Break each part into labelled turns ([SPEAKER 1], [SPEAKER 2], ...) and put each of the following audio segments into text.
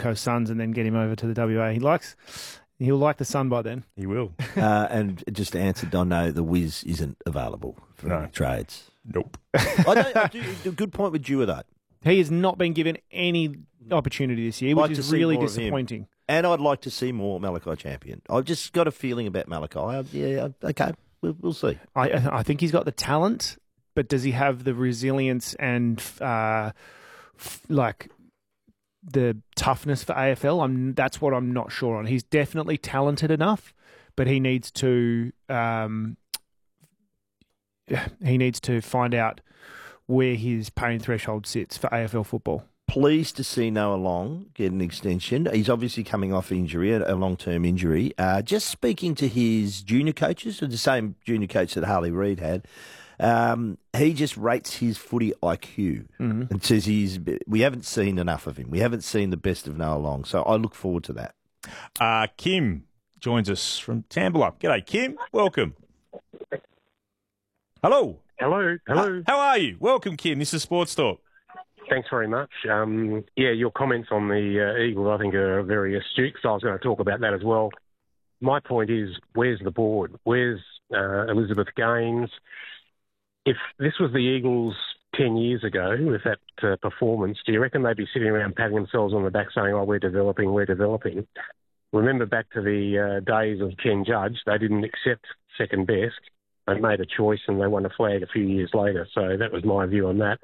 [SPEAKER 1] Coast Suns and then get him over to the WA. He'll like the sun by then.
[SPEAKER 2] He will.
[SPEAKER 3] And just to answer, Don, no, the Wiz isn't available for trades.
[SPEAKER 2] Nope.
[SPEAKER 3] I do a good point with Dewar, though.
[SPEAKER 1] He has not been given any opportunity this year, which is really disappointing.
[SPEAKER 3] And I'd like to see more Malachi Champion. I've just got a feeling about Malachi. Okay, we'll see.
[SPEAKER 1] I think he's got the talent, but does he have the resilience and the toughness for AFL? That's what I'm not sure on. He's definitely talented enough, but he needs to find out where his pain threshold sits for AFL football.
[SPEAKER 3] Pleased to see Noah Long get an extension. He's obviously coming off injury, a long-term injury. Just speaking to his junior coaches, the same junior coach that Harley Reid had, he just rates his footy IQ and says we haven't seen enough of him. We haven't seen the best of Noah Long. So I look forward to that.
[SPEAKER 2] Kim joins us from Tambalup. G'day, Kim. Welcome. Hello.
[SPEAKER 4] Hello.
[SPEAKER 2] How are you? Welcome, Kim. This is Sports Talk.
[SPEAKER 4] Thanks very much. Your comments on the Eagles, I think, are very astute, so I was going to talk about that as well. My point is, where's the board? Where's Elizabeth Gaines? If this was the Eagles 10 years ago with that performance, do you reckon they'd be sitting around patting themselves on the back saying, we're developing? Remember back to the days of Ken Judge, they didn't accept second best. They made a choice and they won a flag a few years later. So that was my view on that.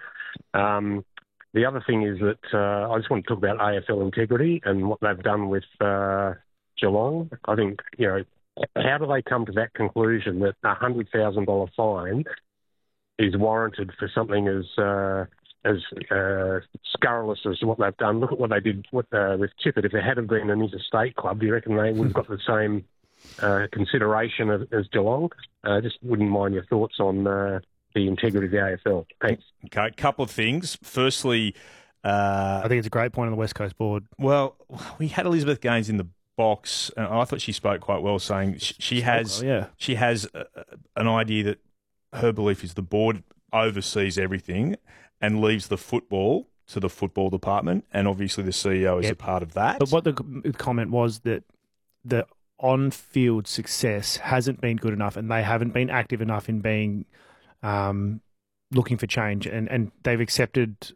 [SPEAKER 4] The other thing is that I just want to talk about AFL integrity and what they've done with Geelong. I think, how do they come to that conclusion that a $100,000 fine is warranted for something as scurrilous as what they've done? Look at what they did with Tippett. If there hadn't been an interstate club, do you reckon they would have got the same consideration as Geelong? Just wouldn't mind your thoughts on the integrity of the AFL. Thanks.
[SPEAKER 2] Okay, a couple of things. Firstly,
[SPEAKER 1] I think it's a great point on the West Coast board.
[SPEAKER 2] Well, we had Elizabeth Gaines in the box, and I thought she spoke quite well, saying she has an idea that her belief is the board oversees everything and leaves the football to the football department, and obviously the CEO is a part of that.
[SPEAKER 1] But what the comment was that the on-field success hasn't been good enough, and they haven't been active enough in being looking for change, and they've accepted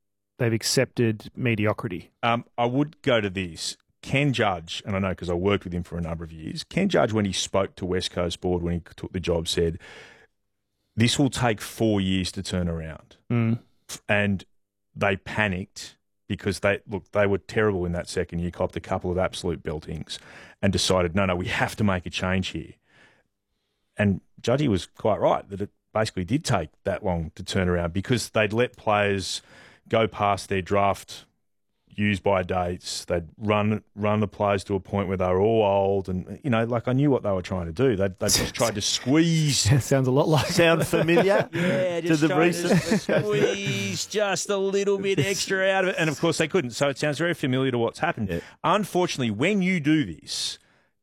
[SPEAKER 1] mediocrity.
[SPEAKER 2] I would go to this. Ken Judge, and I know because I worked with him for a number of years, Ken Judge, when he spoke to West Coast Board when he took the job, said, this will take 4 years to turn around. And they panicked because they were terrible in that second year, copped a couple of absolute beltings and decided, no, we have to make a change here. And Judgy was quite right that it basically did take that long to turn around because they'd let players go past their draft use-by dates. They'd run the players to a point where they were all old and, I knew what they were trying to do. They just tried to squeeze.
[SPEAKER 1] Sounds a lot like...
[SPEAKER 3] Sound familiar?
[SPEAKER 2] Yeah, just
[SPEAKER 3] to the recent
[SPEAKER 2] squeeze just a little bit extra out of it. And, of course, they couldn't. So it sounds very familiar to what's happened. Yeah. Unfortunately, when you do this,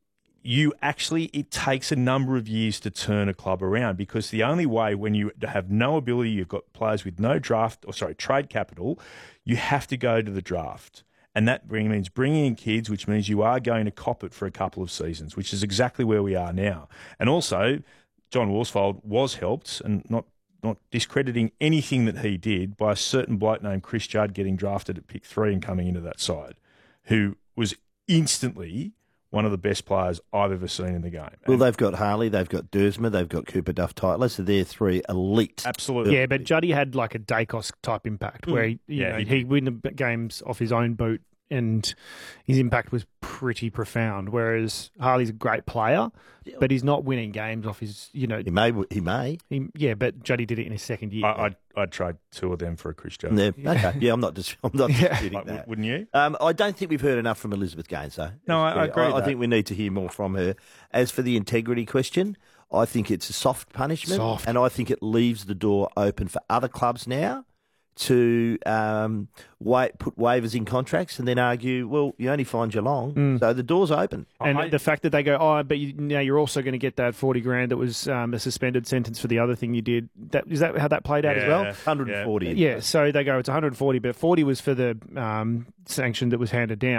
[SPEAKER 2] it takes a number of years to turn a club around because the only way when you have no ability, you've got players with no trade capital, you have to go to the draft. And that means bringing in kids, which means you are going to cop it for a couple of seasons, which is exactly where we are now. And also, John Worsfold was helped, and not discrediting anything that he did, by a certain bloke named Chris Judd getting drafted at pick 3 and coming into that side, who was instantly one of the best players I've ever seen in the game.
[SPEAKER 3] Well, they've got Harley, they've got Dersma, they've got Cooper Duff-Tytler, so they're 3 elite.
[SPEAKER 2] Absolutely.
[SPEAKER 1] Yeah, but Juddy had like a Dacos-type impact where he win the games off his own boot and his impact was pretty profound, whereas Harley's a great player, but he's not winning games off his, He may. But Juddy did it in his second year.
[SPEAKER 2] I'd trade 2 of them for a Chris Judd.
[SPEAKER 3] Yeah, okay. Yeah, I'm not disputing that.
[SPEAKER 2] Wouldn't you?
[SPEAKER 3] I don't think we've heard enough from Elizabeth Gaines, though.
[SPEAKER 2] No, I agree.
[SPEAKER 3] I think we need to hear more from her. As for the integrity question, I think it's a soft punishment, and I think it leaves the door open for other clubs now to put waivers in contracts and then argue, well, you only find Geelong, so the door's open.
[SPEAKER 1] And the fact that they go, but you're also going to get that $40,000 that was a suspended sentence for the other thing you did. Is that how that played out as well?
[SPEAKER 3] 140.
[SPEAKER 1] Yeah, so they go, it's 140, but 40 was for the sanction that was handed down.